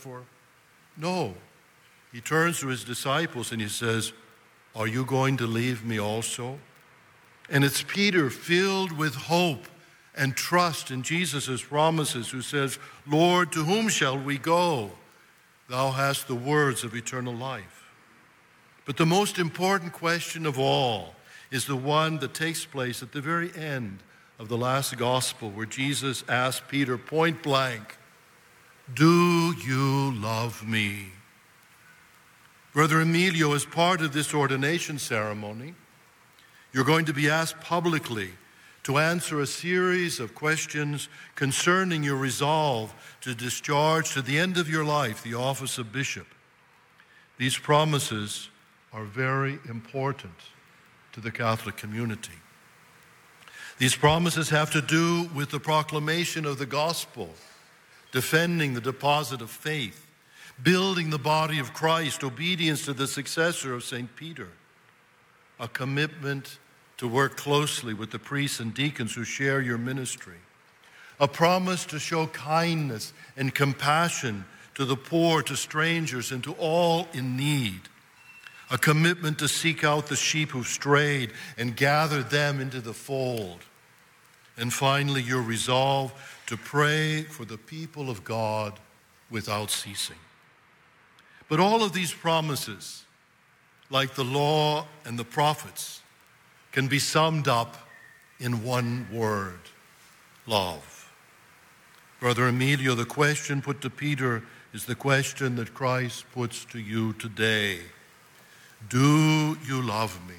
for? No. He turns to his disciples and he says, are you going to leave me also? And it's Peter, filled with hope and trust in Jesus' promises, who says, Lord, to whom shall we go? Thou hast the words of eternal life. But the most important question of all is the one that takes place at the very end of the last gospel, where Jesus asked Peter point blank, do you love me? Brother Emilio, as part of this ordination ceremony, you're going to be asked publicly to answer a series of questions concerning your resolve to discharge to the end of your life the office of bishop. These promises are very important to the Catholic community. These promises have to do with the proclamation of the gospel, defending the deposit of faith, building the body of Christ, obedience to the successor of St. Peter, a commitment to work closely with the priests and deacons who share your ministry, a promise to show kindness and compassion to the poor, to strangers, and to all in need, a commitment to seek out the sheep who've strayed and gather them into the fold, and finally, your resolve to pray for the people of God without ceasing. But all of these promises, like the law and the prophets, can be summed up in one word: love. Brother Emilio, the question put to Peter is the question that Christ puts to you today. Do you love me?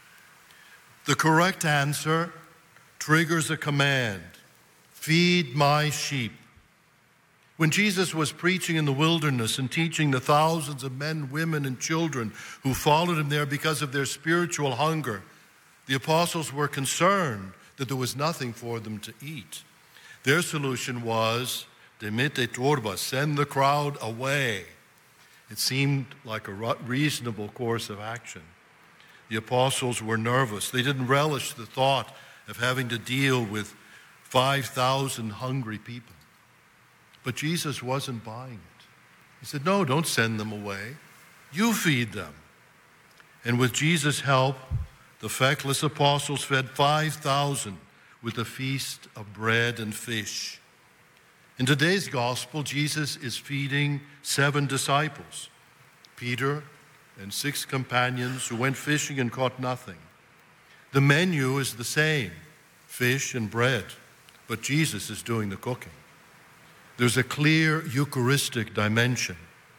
The correct answer triggers a command: feed my sheep. When Jesus was preaching in the wilderness and teaching the thousands of men, women, and children who followed him there because of their spiritual hunger, the apostles were concerned that there was nothing for them to eat. Their solution was, demite turba, send the crowd away. It seemed like a reasonable course of action. The apostles were nervous. They didn't relish the thought of having to deal with 5,000 hungry people. But Jesus wasn't buying it. He said, no, don't send them away. You feed them. And with Jesus' help, the feckless apostles fed 5,000 with a feast of bread and fish. In today's gospel, Jesus is feeding 7 disciples, Peter and 6 companions who went fishing and caught nothing. The menu is the same, fish and bread, but Jesus is doing the cooking. There's a clear Eucharistic dimension.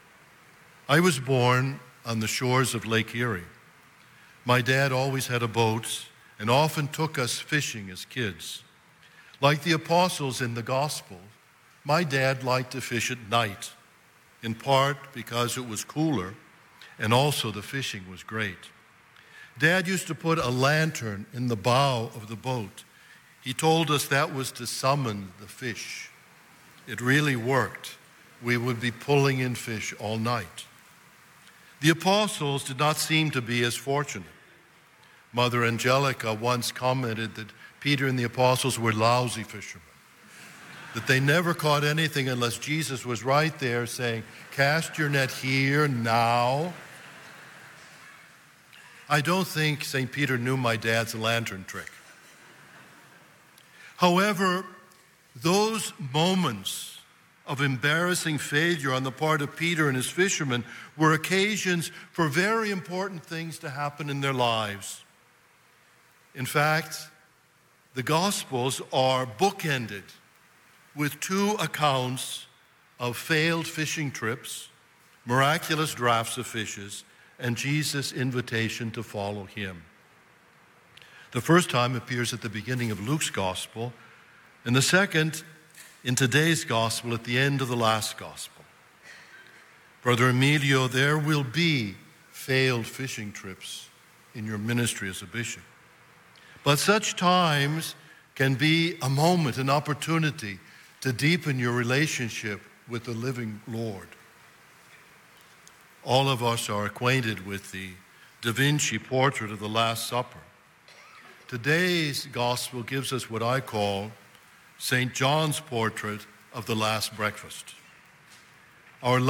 I was born on the shores of Lake Erie. My dad always had a boat and often took us fishing as kids. Like the apostles in the gospel, my dad liked to fish at night, in part because it was cooler and also the fishing was great. Dad used to put a lantern in the bow of the boat. He told us that was to summon the fish. It really worked. We would be pulling in fish all night. The apostles did not seem to be as fortunate. Mother Angelica once commented that Peter and the apostles were lousy fishermen, that they never caught anything unless Jesus was right there saying, cast your net here now. I don't think St. Peter knew my dad's lantern trick. However, those moments of embarrassing failure on the part of Peter and his fishermen were occasions for very important things to happen in their lives. In fact, the Gospels are bookended with 2 accounts of failed fishing trips, miraculous drafts of fishes, and Jesus' invitation to follow him. The first time appears at the beginning of Luke's Gospel, and the second in today's Gospel at the end of the last Gospel. Brother Emilio, there will be failed fishing trips in your ministry as a bishop. But such times can be a moment, an opportunity to deepen your relationship with the living Lord. All of us are acquainted with the Da Vinci portrait of the Last Supper. Today's gospel gives us what I call St. John's portrait of the Last Breakfast. Our